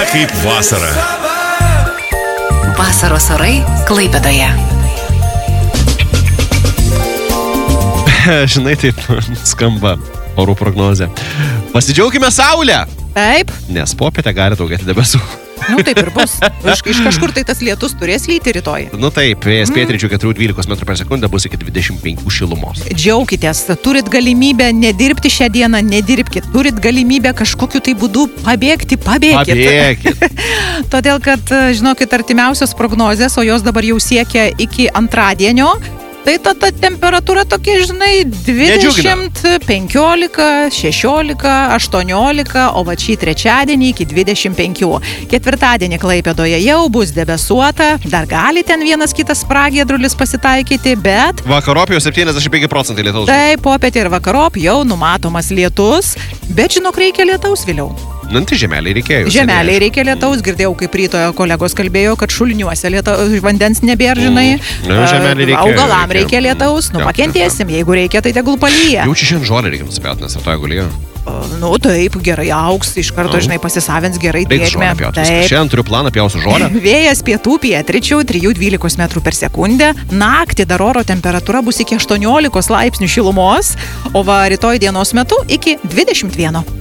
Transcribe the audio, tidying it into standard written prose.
kaip vasara. Vasaros orai Klaipėdoje. Žinai, taip skamba orų prognozė. Pasidžiaugime saulę! Taip. Nes popietę gali daugėti debesų. Nu taip ir bus. Iš kažkur tai tas lietus turės lyti rytoj. Nu taip, vėjas pietryčių 4-12 m/s bus iki 25 šilumos. Džiaukitės, turit galimybę nedirbti šią dieną, nedirbkit. Turit galimybę kažkokiu tai būdu pabėgti, pabėkit. Todėl, kad, žinokit, artimiausios prognozės, o jos dabar jau siekia iki antradienio, tai ta temperatūra tokia, žinai, 20, 15, 16, 18, o va šį trečiadienį iki 25. Ketvirtadienį Klaipėdoje jau bus debesuota, dar gali ten vienas kitas pragiedrulis pasitaikyti, bet... Vakarop jau 75% lietaus. Taip, popietė ir vakarop jau numatomas lietus, bet žinok, reikia lietaus vėliau. Nu, tai žemeliai reikėjo. Žemeliai reikia lietaus, girdėjau, kaip rytoje kolegos kalbėjo, kad šuliniuose vandens nebėra, žinai. Augalam reikia lietaus, nu pakentėsim, jeigu reikia, tai tegul palyja. Jau čia šiandien žolę reikia nusipjauti, nes rytoj gulėjo. Nu taip, gerai augs, iš karto, žinai, pasisavins gerai drėgmę. Šiandien turiu planą pjausiu žolę. Vėjas pietų pietryčių 3-12 m/s. Naktį dar oro temperatūra bus iki 18 laipsnių šilumos, o va rytoj dienos metu iki 21.